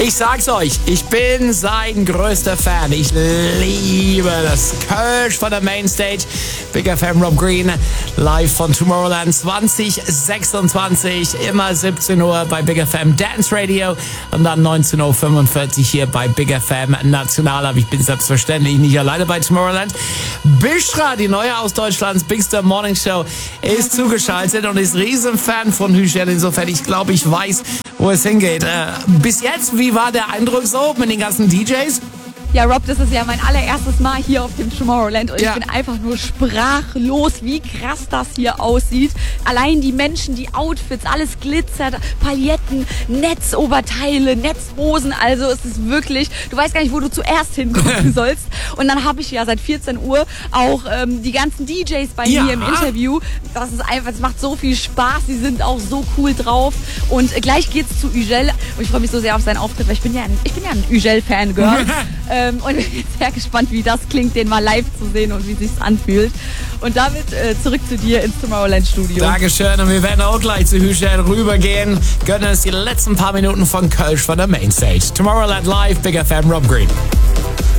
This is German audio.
Ich sag's euch, ich bin sein größter Fan. Ich liebe das Kölsch von der Mainstage. Big FM Rob Green, live von Tomorrowland 2026. Immer 17 Uhr bei Big FM Dance Radio und dann 19.45 Uhr hier bei Big FM National. Aber ich bin selbstverständlich nicht alleine bei Tomorrowland. Bishra, die neue aus Deutschlands Big Star Morning Show, ist zugeschaltet und ist Riesenfan von Hüschel. Insofern, ich glaube, ich weiß, wo es hingeht. Bis jetzt, wie war der Eindruck so mit den ganzen DJs? Ja, Rob, das ist ja mein allererstes Mal hier auf dem Tomorrowland und ich bin einfach nur sprachlos, wie krass das hier aussieht. Allein die Menschen, die Outfits, alles glitzert, Pailletten, Netzoberteile, Netzhosen, also es ist wirklich, du weißt gar nicht, wo du zuerst hingucken sollst. Und dann habe ich ja seit 14 Uhr auch die ganzen DJs bei mir im Interview. Das ist einfach, es macht so viel Spaß, die sind auch so cool drauf. Und gleich geht's zu Ugel und ich freue mich so sehr auf seinen Auftritt, weil ich bin ja ein Ugel-Fangirl. Und bin jetzt sehr gespannt, wie das klingt, den mal live zu sehen und wie sich's anfühlt. Und damit zurück zu dir ins Tomorrowland-Studio. Dankeschön und wir werden auch gleich zu Hüschel rübergehen. Gönnen uns die letzten paar Minuten von Kölsch von der Mainstage. Tomorrowland Live, Big FM, Rob Green.